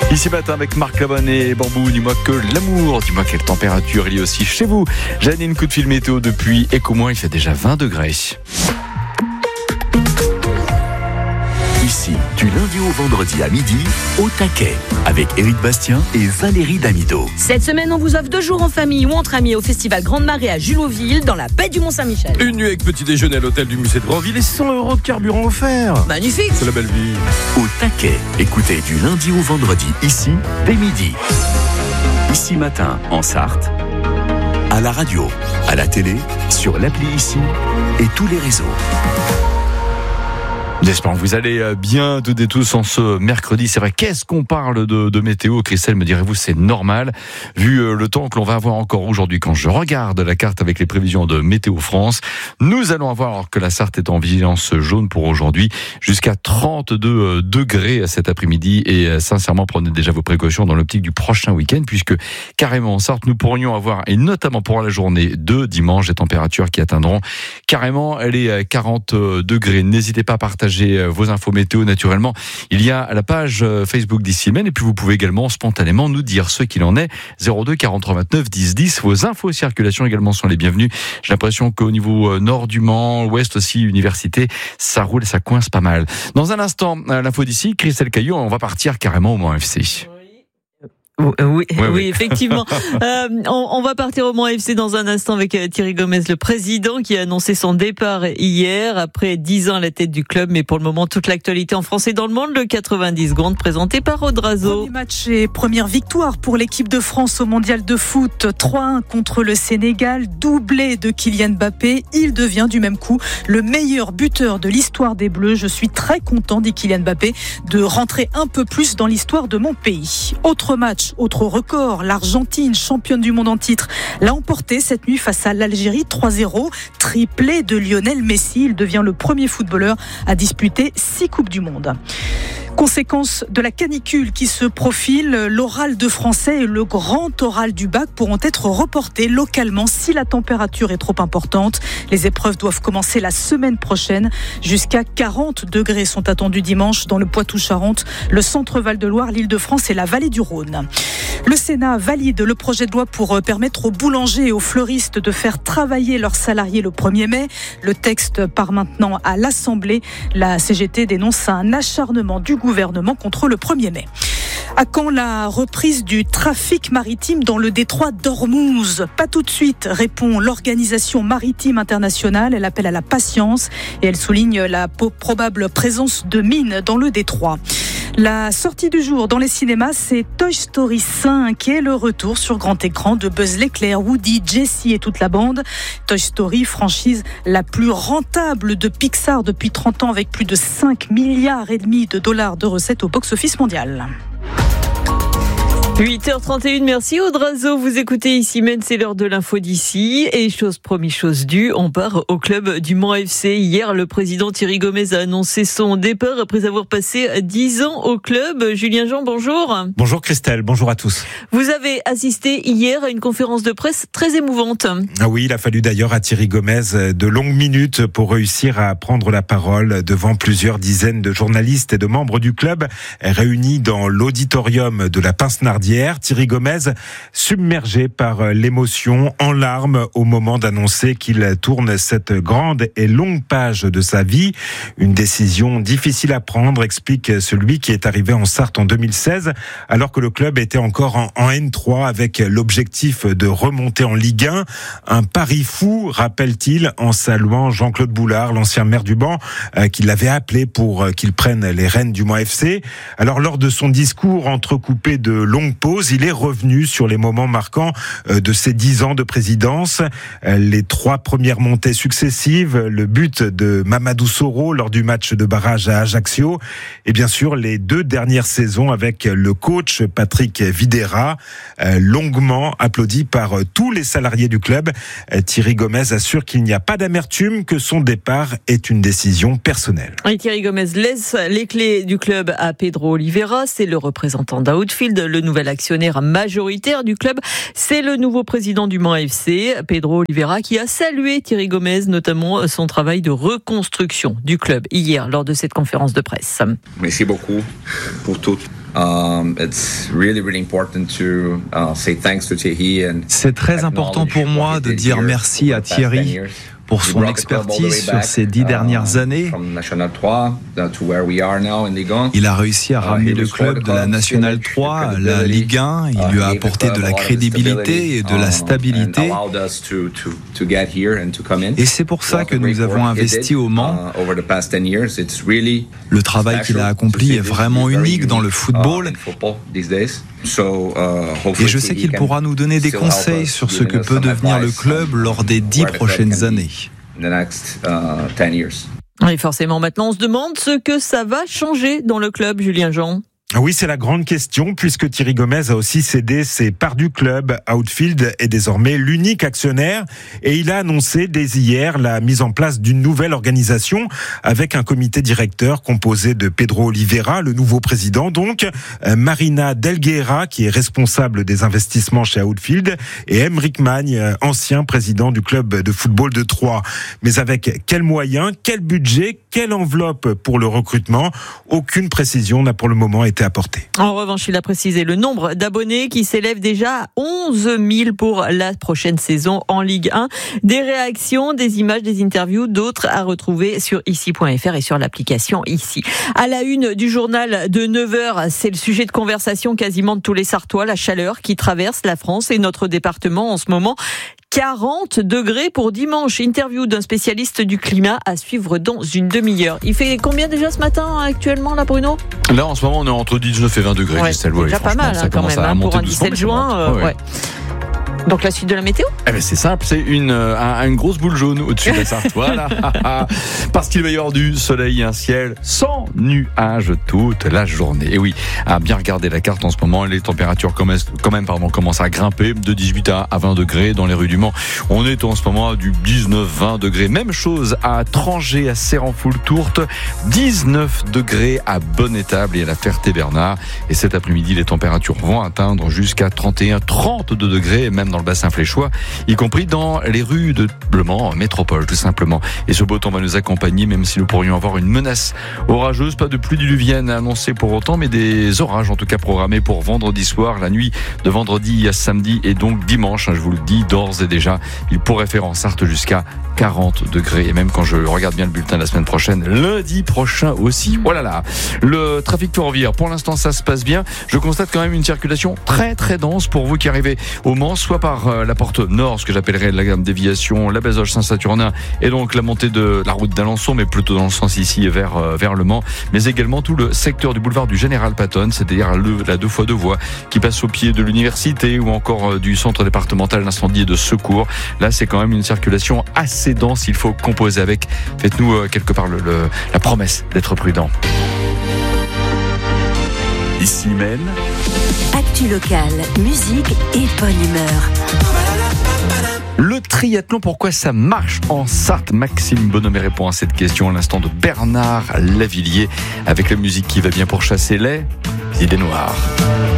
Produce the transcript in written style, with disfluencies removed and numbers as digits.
Ici matin avec Marc Labonne et Bambou, dis-moi que l'amour, dis-moi quelle température il y a aussi chez vous. Janine, coup de fil météo depuis Écomoin, il fait déjà 20 degrés. Ici, du lundi au vendredi à midi, au taquet, avec Éric Bastien et Valérie Damido. Cette semaine, on vous offre 2 jours en famille ou entre amis au festival Grande Marée à Juloville, dans la baie du Mont-Saint-Michel. Une nuit avec petit déjeuner à l'hôtel du musée de Grandville et 100 € de carburant offert. Magnifique. C'est la belle vie. Au taquet, écoutez du lundi au vendredi, ici, dès midi. Ici matin, en Sarthe, à la radio, à la télé, sur l'appli Ici et tous les réseaux. J'espère que vous allez bien toutes et tous en ce mercredi. C'est vrai, qu'est-ce qu'on parle de météo? Christelle, me direz-vous, c'est normal, vu le temps que l'on va avoir encore aujourd'hui. Quand je regarde la carte avec les prévisions de Météo France, nous allons avoir, alors que la Sarthe est en vigilance jaune pour aujourd'hui, jusqu'à 32 degrés cet après-midi. Et sincèrement, prenez déjà vos précautions dans l'optique du prochain week-end, puisque carrément en Sarthe, nous pourrions avoir, et notamment pour la journée de dimanche, des températures qui atteindront carrément les 40 degrés. N'hésitez pas à partager vos infos météo naturellement. Il y a la page Facebook d'Ici Même, et puis vous pouvez également spontanément nous dire ce qu'il en est. 02 43 29 10 10. Vos infos circulation également sont les bienvenues. J'ai l'impression qu'au niveau nord du Mans, ouest aussi, université, ça roule et ça coince pas mal. Dans un instant, l'info d'ici, Christelle Caillou, on va partir carrément au Mans FC. Oui, effectivement. On va partir au Mans FC dans un instant avec Thierry Gomez, le président, qui a annoncé son départ hier, après 10 ans à la tête du club. Mais pour le moment, toute l'actualité en France et dans le monde, le 90 secondes, présenté par Audrazo. Premier match et première victoire pour l'équipe de France au mondial de foot. 3-1 contre le Sénégal, doublé de Kylian Mbappé. Il devient du même coup le meilleur buteur de l'histoire des Bleus. Je suis très content, dit Kylian Mbappé, de rentrer un peu plus dans l'histoire de mon pays. Autre match, autre record, l'Argentine, championne du monde en titre, l'a emporté cette nuit face à l'Algérie 3-0, triplé de Lionel Messi. Il devient le premier footballeur à disputer 6 Coupes du Monde. Conséquence de la canicule qui se profile, l'oral de français et le grand oral du bac pourront être reportés localement si la température est trop importante. Les épreuves doivent commencer la semaine prochaine. Jusqu'à 40 degrés sont attendus dimanche dans le Poitou-Charentes, le centre Val-de-Loire, l'Île-de-France et la vallée du Rhône. Le Sénat valide le projet de loi pour permettre aux boulangers et aux fleuristes de faire travailler leurs salariés le 1er mai. Le texte part maintenant à l'Assemblée. La CGT dénonce un acharnement du gouvernement contre le 1er mai. À quand la reprise du trafic maritime dans le détroit d'Ormuz? Pas tout de suite, répond l'Organisation maritime internationale. Elle appelle à la patience et elle souligne la probable présence de mines dans le détroit. La sortie du jour dans les cinémas, c'est Toy Story 5 et le retour sur grand écran de Buzz l'éclair, Woody, Jessie et toute la bande. Toy Story, franchise la plus rentable de Pixar depuis 30 ans, avec plus de 5,5 milliards de recettes au box-office mondial. 8h31, merci Audrazo. Vous écoutez Ici Même, c'est l'heure de l'info d'ici. Et chose promis, chose due, on part au club du Mans FC. Hier, le président Thierry Gomez a annoncé son départ après avoir passé 10 ans au club. Julien Jean, bonjour. Bonjour Christelle, bonjour à tous. Vous avez assisté hier à une conférence de presse très émouvante. Ah oui, il a fallu d'ailleurs à Thierry Gomez de longues minutes pour réussir à prendre la parole devant plusieurs dizaines de journalistes et de membres du club réunis dans l'auditorium de la Pince-Nardière. Thierry Gomez, submergé par l'émotion, en larmes au moment d'annoncer qu'il tourne cette grande et longue page de sa vie. Une décision difficile à prendre, explique celui qui est arrivé en Sarthe en 2016, alors que le club était encore en N3 avec l'objectif de remonter en Ligue 1. Un pari fou, rappelle-t-il, en saluant Jean-Claude Boulard, l'ancien maire du Mans, qui l'avait appelé pour qu'il prenne les rênes du Mans FC. Alors, lors de son discours entrecoupé de longues pause, il est revenu sur les moments marquants de ses 10 ans de présidence. Les 3 premières montées successives, le but de Mamadou Soro lors du match de barrage à Ajaccio, et bien sûr les 2 dernières saisons avec le coach Patrick Videra, longuement applaudi par tous les salariés du club. Thierry Gomez assure qu'il n'y a pas d'amertume, que son départ est une décision personnelle. Et Thierry Gomez laisse les clés du club à Pedro Oliveira, c'est le représentant d'Outfield, le nouvel actionnaire majoritaire du club. C'est le nouveau président du Mans FC, Pedro Oliveira, qui a salué Thierry Gomez, notamment son travail de reconstruction du club hier lors de cette conférence de presse. Merci beaucoup pour toute C'est très important pour moi de dire merci à Thierry pour son expertise sur ces 10 dernières années. Il a réussi à ramener le club de la National 3 à la Ligue 1. Il lui a apporté de la crédibilité et de la stabilité. Et c'est pour ça que nous avons investi au Mans. Le travail qu'il a accompli est vraiment unique dans le football. Et je sais qu'il pourra nous donner des conseils sur ce que peut devenir le club lors des 10 prochaines années. Et forcément, maintenant, on se demande ce que ça va changer dans le club, Julien Jean. Oui, c'est la grande question, puisque Thierry Gomez a aussi cédé ses parts du club. Outfield est désormais l'unique actionnaire et il a annoncé dès hier la mise en place d'une nouvelle organisation avec un comité directeur composé de Pedro Oliveira, le nouveau président, donc Marina Delgueira, qui est responsable des investissements chez Outfield, et Emeric Magne, ancien président du club de football de Troyes. Mais avec quels moyens, quel budget, quelle enveloppe pour le recrutement? Aucune précision n'a pour le moment été apportée. En revanche, il a précisé le nombre d'abonnés qui s'élève déjà à 11 000 pour la prochaine saison en Ligue 1. Des réactions, des images, des interviews, d'autres à retrouver sur ici.fr et sur l'application Ici. À la une du journal de 9h, c'est le sujet de conversation quasiment de tous les Sartois, la chaleur qui traverse la France et notre département en ce moment. 40 degrés pour dimanche. Interview d'un spécialiste du climat à suivre dans une demi-heure. Il fait combien déjà ce matin actuellement là, Bruno? Là en ce moment on est entre 19 et 20 degrés. Ouais, c'est déjà pas mal quand même pour un 17 juin. Ouais. Donc la suite de la météo? C'est simple, c'est une grosse boule jaune au-dessus de la Sarthe. Voilà. Parce qu'il va y avoir du soleil et un ciel sans nuages toute la journée. Et oui, à bien regarder la carte en ce moment, les températures commencent à grimper de 18 à 20 degrés dans les rues du Mans. On est en ce moment à du 19-20 degrés. Même chose à Trangé, à Serrenfoul-Tourte, 19 degrés à Bonnétable et à la Ferté-Bernard. Et cet après-midi, les températures vont atteindre jusqu'à 31-32 degrés, même dans le bassin fléchois, y compris dans les rues de Le Mans, métropole tout simplement. Et ce beau temps va nous accompagner, même si nous pourrions avoir une menace orageuse, pas de pluie diluvienne annoncée pour autant, mais des orages en tout cas programmés pour vendredi soir, la nuit de vendredi à samedi et donc dimanche, je vous le dis d'ores et déjà, il pourrait faire en Sarthe jusqu'à 40 degrés. Et même quand je regarde bien le bulletin de la semaine prochaine, lundi prochain aussi. Oh là là. Le trafic ferroviaire, pour l'instant ça se passe bien. Je constate quand même une circulation très très dense pour vous qui arrivez au Mans, soit par la porte nord, ce que j'appellerais la gamme déviation, la Bazoche Saint-Saturnin, et donc la montée de la route d'Alençon, mais plutôt dans le sens ici vers Le Mans, mais également tout le secteur du boulevard du Général Patton, c'est-à-dire la 2x2 voies qui passe au pied de l'université ou encore du centre départemental d'incendie et de secours. Là, c'est quand même une circulation assez dense, il faut composer avec. Faites-nous quelque part la promesse d'être prudent. Ici même. Actu locale, musique et bonne humeur. Le triathlon, pourquoi ça marche en Sarthe? Maxime Bonhomme répond à cette question à l'instant de Bernard Lavillier avec la musique qui va bien pour chasser les idées noires.